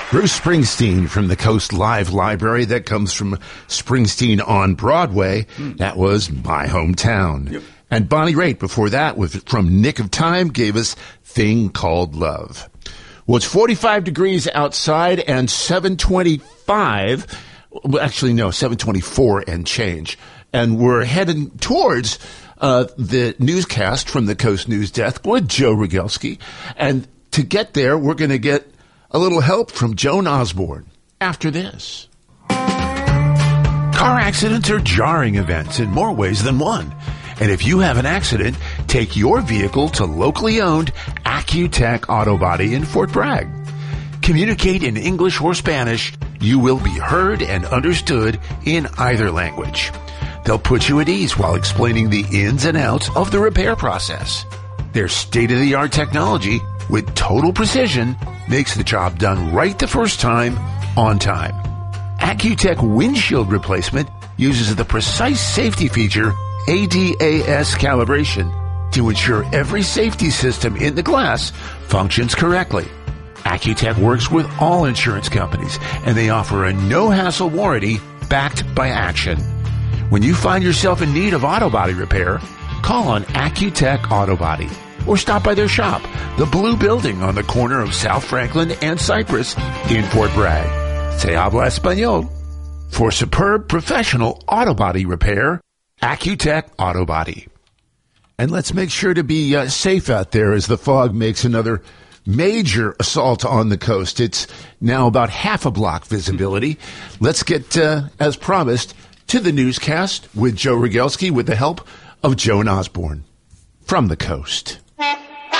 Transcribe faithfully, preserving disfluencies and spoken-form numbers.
Bruce Springsteen from the Coast Live Library. That comes from Springsteen on Broadway. Mm. That was My Hometown. Yep. And Bonnie Raitt before that was from Nick of Time, gave us Thing Called Love. Well, it's forty-five degrees outside and seven twenty-five. Well, actually, no, seven twenty-four and change. And we're heading towards uh, the newscast from the Coast News Desk with Joe Rogalski. And to get there, we're going to get a little help from Joan Osborne after this. Car accidents are jarring events in more ways than one. And if you have an accident, take your vehicle to locally owned Accutech Auto Body in Fort Bragg. Communicate in English or Spanish. You will be heard and understood in either language. They'll put you at ease while explaining the ins and outs of the repair process. Their state-of-the-art technology with total precision makes the job done right the first time, on time. Accutech windshield replacement uses the precise safety feature A D A S calibration to ensure every safety system in the glass functions correctly. Accutech works with all insurance companies, and they offer a no-hassle warranty backed by action. When you find yourself in need of auto body repair, call on Accutech Auto Body or stop by their shop, the Blue Building on the corner of South Franklin and Cypress in Fort Bragg. Se habla español. For superb professional auto body repair, Accutech Auto Body. And let's make sure to be uh, safe out there as the fog makes another major assault on the coast. It's now about half a block visibility. Let's get, uh, as promised, to the newscast with Joe Rogalski with the help of Joan Osborne from the coast.